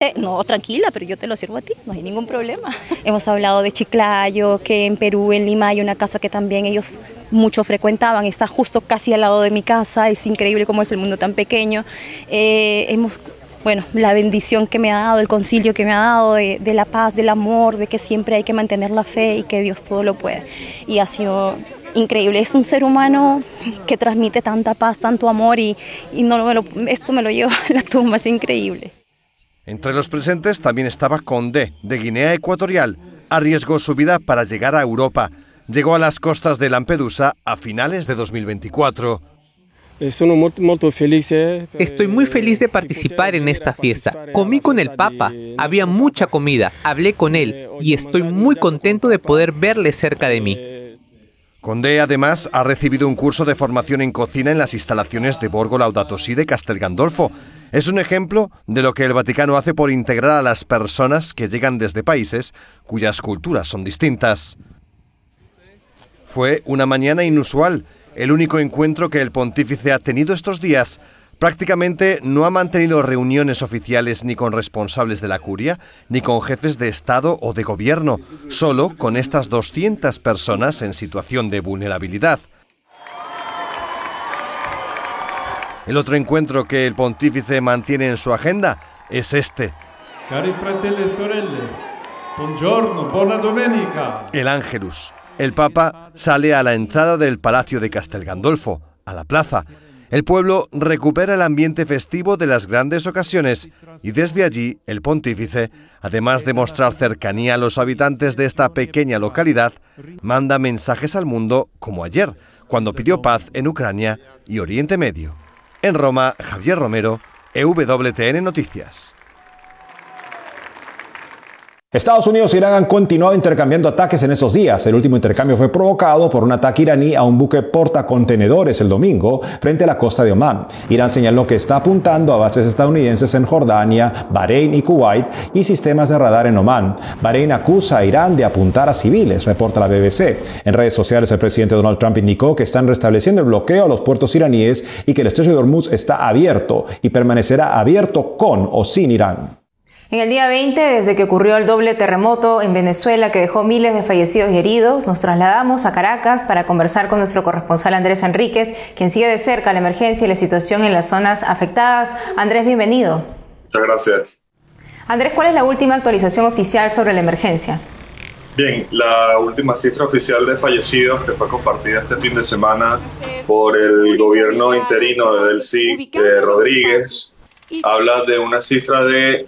dice, no, tranquila, pero yo te lo sirvo a ti, no hay ningún problema. Hemos hablado de Chiclayo, que en Perú, en Lima, hay una casa que también ellos mucho frecuentaban, está justo casi al lado de mi casa, es increíble cómo es el mundo tan pequeño. Bueno, la bendición que me ha dado, el concilio que me ha dado de la paz, del amor, de que siempre hay que mantener la fe y que Dios todo lo puede. Y ha sido increíble, es un ser humano que transmite tanta paz, tanto amor y esto me lo llevo a la tumba, es increíble. Entre los presentes también estaba Condé, de Guinea Ecuatorial. Arriesgó su vida para llegar a Europa. Llegó a las costas de Lampedusa a finales de 2024. Estoy muy feliz de participar en esta fiesta. Comí con el Papa, había mucha comida, hablé con él y estoy muy contento de poder verle cerca de mí. Condé además ha recibido un curso de formación en cocina en las instalaciones de Borgo Laudato Si de Castel Gandolfo. Es un ejemplo de lo que el Vaticano hace por integrar a las personas que llegan desde países cuyas culturas son distintas. Fue una mañana inusual, el único encuentro que el pontífice ha tenido estos días. Prácticamente no ha mantenido reuniones oficiales ni con responsables de la curia, ni con jefes de Estado o de gobierno, solo con estas 200 personas en situación de vulnerabilidad. El otro encuentro que el pontífice mantiene en su agenda es este. Cari fratelli e sorelle, buongiorno, buona domenica. El Ángelus. El Papa sale a la entrada del Palacio de Castel Gandolfo, a la plaza. El pueblo recupera el ambiente festivo de las grandes ocasiones y desde allí el pontífice, además de mostrar cercanía a los habitantes de esta pequeña localidad, manda mensajes al mundo como ayer, cuando pidió paz en Ucrania y Oriente Medio. En Roma, Javier Romero, EWTN Noticias. Estados Unidos e Irán han continuado intercambiando ataques en esos días. El último intercambio fue provocado por un ataque iraní a un buque portacontenedores el domingo frente a la costa de Omán. Irán señaló que está apuntando a bases estadounidenses en Jordania, Bahrein y Kuwait y sistemas de radar en Omán. Bahrein acusa a Irán de apuntar a civiles, reporta la BBC. En redes sociales, el presidente Donald Trump indicó que están restableciendo el bloqueo a los puertos iraníes y que el estrecho de Hormuz está abierto y permanecerá abierto con o sin Irán. En el día 20, desde que ocurrió el doble terremoto en Venezuela que dejó miles de fallecidos y heridos, nos trasladamos a Caracas para conversar con nuestro corresponsal Andrés Enríquez, quien sigue de cerca la emergencia y la situación en las zonas afectadas. Andrés, bienvenido. Muchas gracias. Andrés, ¿cuál es la última actualización oficial sobre la emergencia? Bien, la última cifra oficial de fallecidos que fue compartida este fin de semana por el gobierno interino de Delcy Rodríguez habla de una cifra de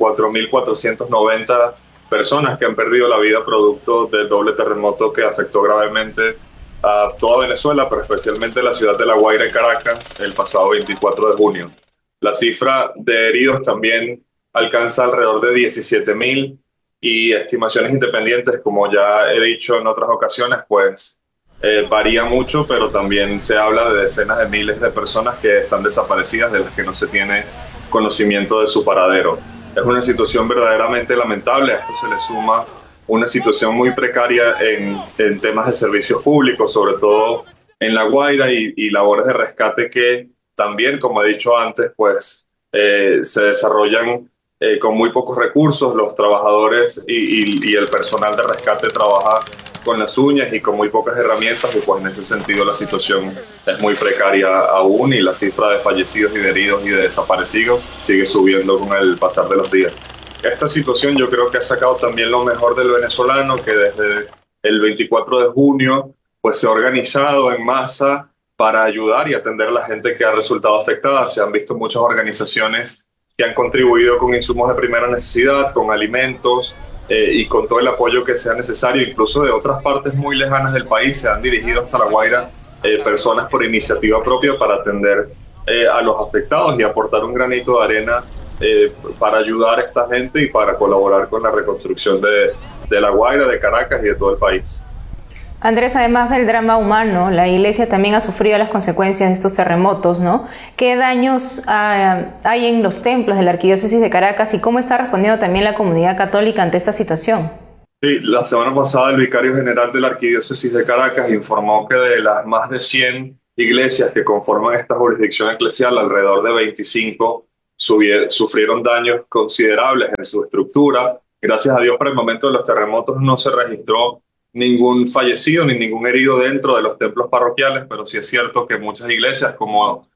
4.490 personas que han perdido la vida producto del doble terremoto que afectó gravemente a toda Venezuela, pero especialmente la ciudad de La Guaira y Caracas el pasado 24 de junio. La cifra de heridos también alcanza alrededor de 17.000 y estimaciones independientes, como ya he dicho en otras ocasiones, pues varía mucho, pero también se habla de decenas de miles de personas que están desaparecidas, de las que no se tiene conocimiento de su paradero. Es una situación verdaderamente lamentable. A esto se le suma una situación muy precaria en temas de servicios públicos, sobre todo en La Guaira, y labores de rescate que también, como he dicho antes, pues se desarrollan con muy pocos recursos. Los trabajadores y el personal de rescate trabaja con las uñas y con muy pocas herramientas, y pues en ese sentido la situación es muy precaria aún, y la cifra de fallecidos y de heridos y de desaparecidos sigue subiendo con el pasar de los días. Esta situación yo creo que ha sacado también lo mejor del venezolano, que desde el 24 de junio pues se ha organizado en masa para ayudar y atender a la gente que ha resultado afectada. Se han visto muchas organizaciones que han contribuido con insumos de primera necesidad, con alimentos, y con todo el apoyo que sea necesario. Incluso de otras partes muy lejanas del país se han dirigido hasta La Guaira personas por iniciativa propia para atender a los afectados y aportar un granito de arena para ayudar a esta gente y para colaborar con la reconstrucción de La Guaira, de Caracas y de todo el país. Andrés, además del drama humano, la Iglesia también ha sufrido las consecuencias de estos terremotos, ¿no? ¿Qué daños hay en los templos de la Arquidiócesis de Caracas y cómo está respondiendo también la comunidad católica ante esta situación? Sí, la semana pasada el vicario general de la Arquidiócesis de Caracas informó que de las más de 100 iglesias que conforman esta jurisdicción eclesial, alrededor de 25 sufrieron daños considerables en su estructura. Gracias a Dios, para el momento de los terremotos no se registró ningún fallecido ni ningún herido dentro de los templos parroquiales, pero sí es cierto que muchas iglesias, como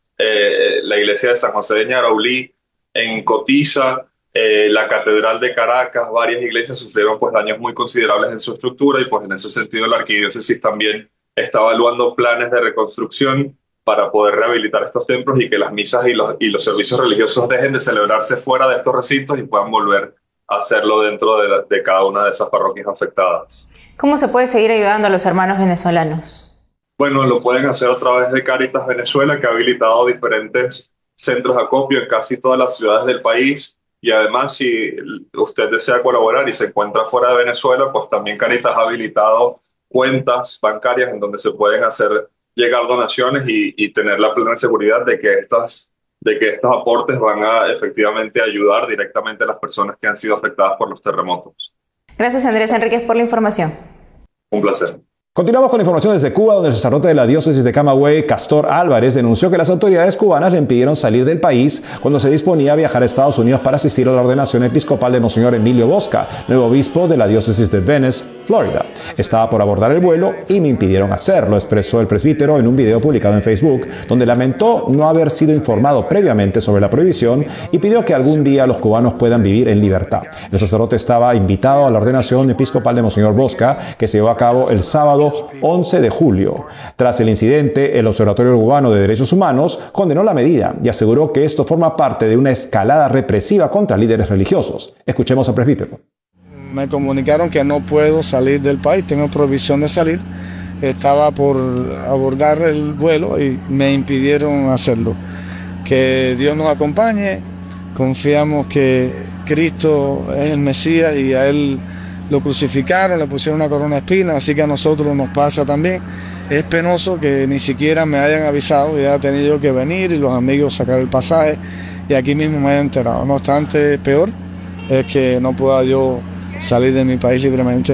la iglesia de San José de Ñaraulí, en Cotiza, la Catedral de Caracas, varias iglesias sufrieron pues daños muy considerables en su estructura, y pues en ese sentido la arquidiócesis también está evaluando planes de reconstrucción para poder rehabilitar estos templos y que las misas y los servicios religiosos dejen de celebrarse fuera de estos recintos y puedan volver a hacerlo dentro de cada una de esas parroquias afectadas. ¿Cómo se puede seguir ayudando a los hermanos venezolanos? Bueno, lo pueden hacer a través de Cáritas Venezuela, que ha habilitado diferentes centros de acopio en casi todas las ciudades del país. Y además, si usted desea colaborar y se encuentra fuera de Venezuela, pues también Cáritas ha habilitado cuentas bancarias en donde se pueden hacer llegar donaciones y tener la plena seguridad de que estos aportes van a efectivamente ayudar directamente a las personas que han sido afectadas por los terremotos. Gracias, Andrés Enríquez, por la información. Un placer. Continuamos con información desde Cuba, donde el sacerdote de la diócesis de Camagüey, Castor Álvarez, denunció que las autoridades cubanas le impidieron salir del país cuando se disponía a viajar a Estados Unidos para asistir a la ordenación episcopal de Monseñor Emilio Bosca, nuevo obispo de la diócesis de Venice, Florida. Estaba por abordar el vuelo y me impidieron hacerlo, expresó el presbítero en un video publicado en Facebook, donde lamentó no haber sido informado previamente sobre la prohibición y pidió que algún día los cubanos puedan vivir en libertad. El sacerdote estaba invitado a la ordenación episcopal de Monseñor Bosca, que se llevó a cabo el sábado 11 de julio. Tras el incidente, el Observatorio Cubano de Derechos Humanos condenó la medida y aseguró que esto forma parte de una escalada represiva contra líderes religiosos. Escuchemos al presbítero. Me comunicaron que no puedo salir del país, tengo prohibición de salir. Estaba por abordar el vuelo y me impidieron hacerlo. Que Dios nos acompañe, confiamos que Cristo es el Mesías y a Él lo crucificaron, le pusieron una corona de espinas, así que a nosotros nos pasa también. Es penoso que ni siquiera me hayan avisado y haya tenido que venir y los amigos sacar el pasaje y aquí mismo me hayan enterado. No obstante, peor es que no pueda yo salir de mi país libremente.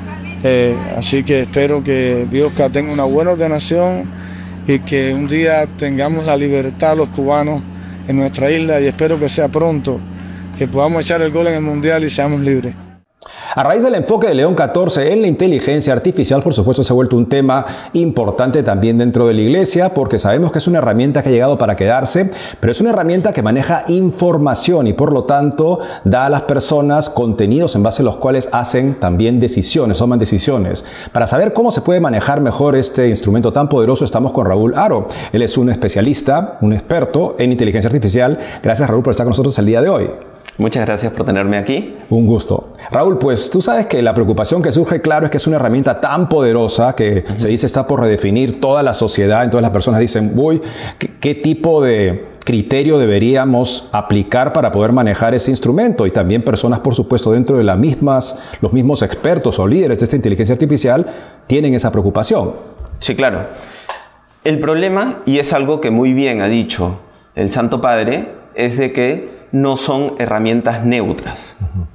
Así que espero que Biosca tenga una buena ordenación y que un día tengamos la libertad los cubanos en nuestra isla, y espero que sea pronto, que podamos echar el gol en el Mundial y seamos libres. A raíz del enfoque de León XIV en la inteligencia artificial, por supuesto, se ha vuelto un tema importante también dentro de la Iglesia, porque sabemos que es una herramienta que ha llegado para quedarse, pero es una herramienta que maneja información y por lo tanto da a las personas contenidos en base a los cuales hacen también decisiones, toman decisiones. Para saber cómo se puede manejar mejor este instrumento tan poderoso, estamos con Raúl Haro. Él es un especialista, un experto en inteligencia artificial. Gracias, Raúl, por estar con nosotros el día de hoy. Muchas gracias por tenerme aquí. Un gusto. Raúl, pues tú sabes que la preocupación que surge, claro, es que es una herramienta tan poderosa que se dice está por redefinir toda la sociedad. Entonces las personas dicen, uy, ¿qué tipo de criterio deberíamos aplicar para poder manejar ese instrumento? Y también personas, por supuesto, dentro de los mismos expertos o líderes de esta inteligencia artificial tienen esa preocupación. Sí, claro. El problema, y es algo que muy bien ha dicho el Santo Padre, es de que no son herramientas neutras.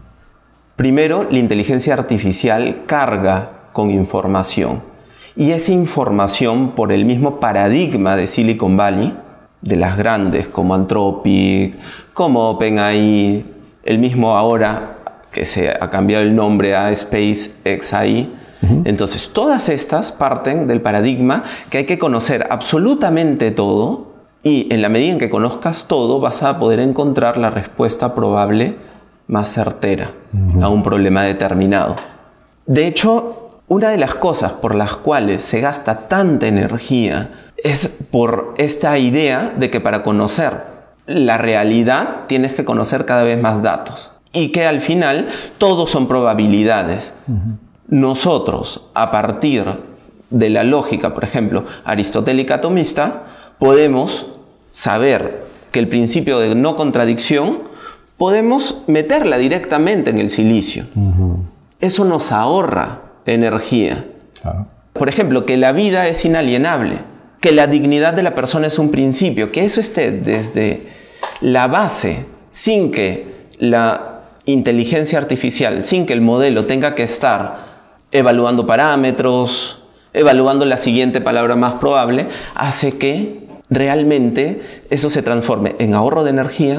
Primero, la inteligencia artificial carga con información. Y esa información, por el mismo paradigma de Silicon Valley, de las grandes como Anthropic, como OpenAI, el mismo ahora que se ha cambiado el nombre a SpaceXAI. Entonces, todas estas parten del paradigma que hay que conocer absolutamente todo. Y en la medida en que conozcas todo, vas a poder encontrar la respuesta probable más certera a un problema determinado. De hecho, una de las cosas por las cuales se gasta tanta energía es por esta idea de que para conocer la realidad tienes que conocer cada vez más datos. Y que al final todos son probabilidades. Nosotros, a partir de la lógica, por ejemplo, aristotélica atomista, podemos saber que el principio de no contradicción podemos meterla directamente en el silicio. Eso nos ahorra energía. Claro. Por ejemplo, que la vida es inalienable, que la dignidad de la persona es un principio, que eso esté desde la base, sin que la inteligencia artificial, sin que el modelo tenga que estar evaluando parámetros, evaluando la siguiente palabra más probable, hace que realmente eso se transforme en ahorro de energía,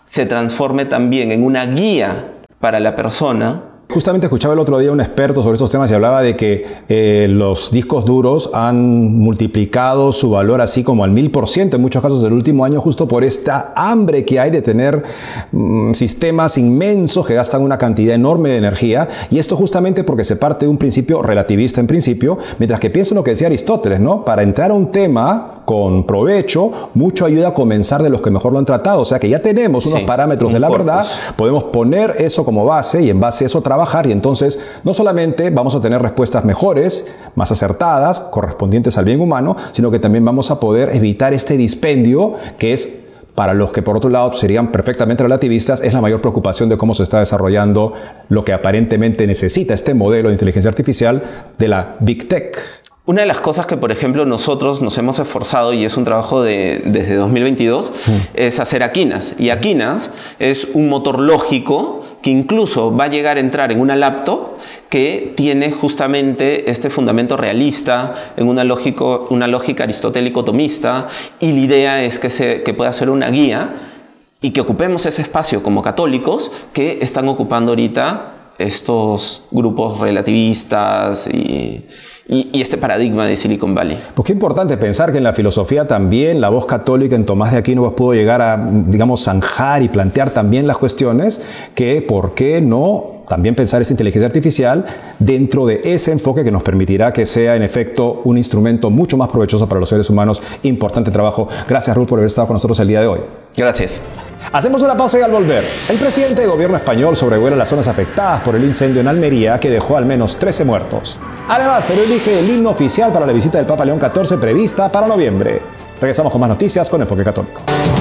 se transforme también en una guía para la persona. Justamente escuchaba el otro día un experto sobre estos temas y hablaba de que los discos duros han multiplicado su valor así como al 1000% en muchos casos del último año, justo por esta hambre que hay de tener sistemas inmensos que gastan una cantidad enorme de energía, y esto justamente porque se parte de un principio relativista en principio, mientras que pienso en lo que decía Aristóteles, ¿no? Para entrar a un tema con provecho, mucho ayuda a comenzar de los que mejor lo han tratado, o sea que ya tenemos unos parámetros de la verdad, podemos poner eso como base y en base a eso trabajar, y entonces no solamente vamos a tener respuestas mejores, más acertadas, correspondientes al bien humano, sino que también vamos a poder evitar este dispendio que es, para los que por otro lado serían perfectamente relativistas, es la mayor preocupación de cómo se está desarrollando lo que aparentemente necesita este modelo de inteligencia artificial de la Big Tech. Una de las cosas que, por ejemplo, nosotros nos hemos esforzado, y es un trabajo desde 2022, es hacer Aquinas. Y Aquinas es un motor lógico que incluso va a llegar a entrar en una laptop que tiene justamente este fundamento realista, en una lógica aristotélico-tomista, y la idea es que pueda ser una guía y que ocupemos ese espacio como católicos que están ocupando ahorita estos grupos relativistas y este paradigma de Silicon Valley. Pues qué importante pensar que en la filosofía también la voz católica en Tomás de Aquino pudo llegar a, digamos, zanjar y plantear también las cuestiones que, ¿por qué no también pensar esa inteligencia artificial dentro de ese enfoque que nos permitirá que sea en efecto un instrumento mucho más provechoso para los seres humanos? Importante trabajo. Gracias, Raúl, por haber estado con nosotros el día de hoy. Gracias. Hacemos una pausa y al volver, el presidente del gobierno español sobrevuela las zonas afectadas por el incendio en Almería que dejó al menos 13 muertos. Además, Perú elige el himno oficial para la visita del Papa León XIV prevista para noviembre. Regresamos con más noticias con Enfoque Católico.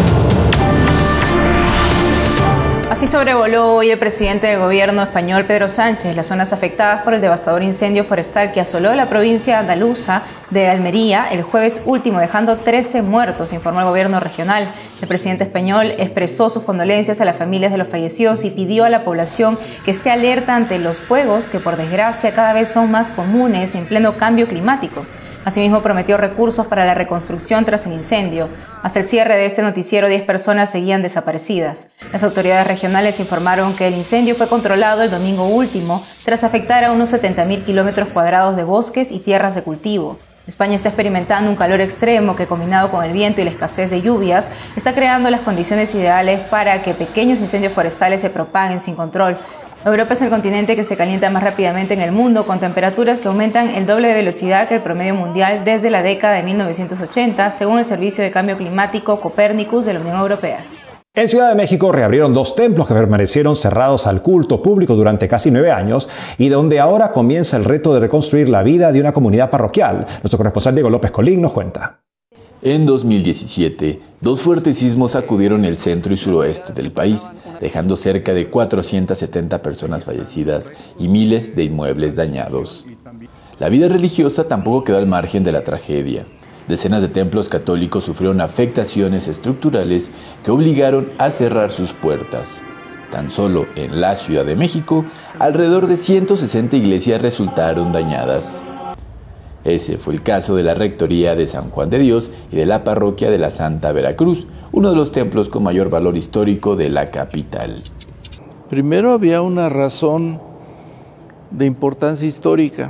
Así sobrevoló hoy el presidente del gobierno español, Pedro Sánchez, las zonas afectadas por el devastador incendio forestal que asoló la provincia andaluza de Almería el jueves último, dejando 13 muertos, informó el gobierno regional. El presidente español expresó sus condolencias a las familias de los fallecidos y pidió a la población que esté alerta ante los fuegos que, por desgracia, cada vez son más comunes en pleno cambio climático. Asimismo, prometió recursos para la reconstrucción tras el incendio. Hasta el cierre de este noticiero, 10 personas seguían desaparecidas. Las autoridades regionales informaron que el incendio fue controlado el domingo último, tras afectar a unos 70.000 kilómetros cuadrados de bosques y tierras de cultivo. España está experimentando un calor extremo que, combinado con el viento y la escasez de lluvias, está creando las condiciones ideales para que pequeños incendios forestales se propaguen sin control. Europa es el continente que se calienta más rápidamente en el mundo, con temperaturas que aumentan el doble de velocidad que el promedio mundial desde la década de 1980, según el Servicio de Cambio Climático Copernicus de la Unión Europea. En Ciudad de México reabrieron 2 templos que permanecieron cerrados al culto público durante casi 9 años y donde ahora comienza el reto de reconstruir la vida de una comunidad parroquial. Nuestro corresponsal Diego López Colín nos cuenta. En 2017, 2 fuertes sismos sacudieron el centro y suroeste del país, dejando cerca de 470 personas fallecidas y miles de inmuebles dañados. La vida religiosa tampoco quedó al margen de la tragedia. Decenas de templos católicos sufrieron afectaciones estructurales que obligaron a cerrar sus puertas. Tan solo en la Ciudad de México, alrededor de 160 iglesias resultaron dañadas. Ese fue el caso de la Rectoría de San Juan de Dios y de la Parroquia de la Santa Veracruz, uno de los templos con mayor valor histórico de la capital. Primero había una razón de importancia histórica.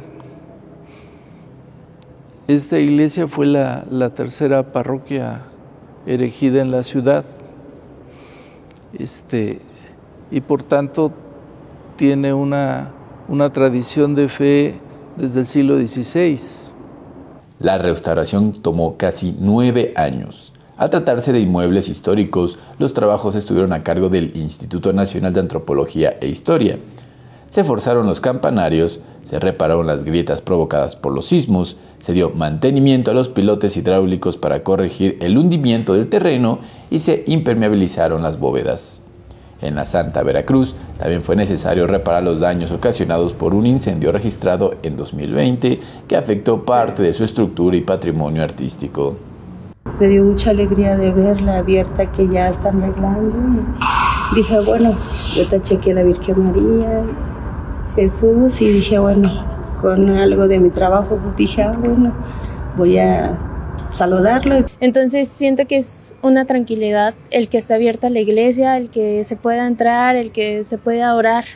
Esta iglesia fue la tercera parroquia erigida en la ciudad. Y por tanto tiene una tradición de fe desde el siglo XVI. La restauración tomó casi 9 años. Al tratarse de inmuebles históricos, los trabajos estuvieron a cargo del Instituto Nacional de Antropología e Historia. Se forzaron los campanarios, se repararon las grietas provocadas por los sismos, se dio mantenimiento a los pilotes hidráulicos para corregir el hundimiento del terreno y se impermeabilizaron las bóvedas. En la Santa Veracruz también fue necesario reparar los daños ocasionados por un incendio registrado en 2020 que afectó parte de su estructura y patrimonio artístico. Me dio mucha alegría de verla abierta, que ya están arreglando. Dije, bueno, yo taché que la Virgen María, Jesús, y dije, bueno, con algo de mi trabajo, pues dije, bueno, voy a saludarlo. Entonces siento que es una tranquilidad el que esté abierta la iglesia, el que se pueda entrar, el que se pueda orar.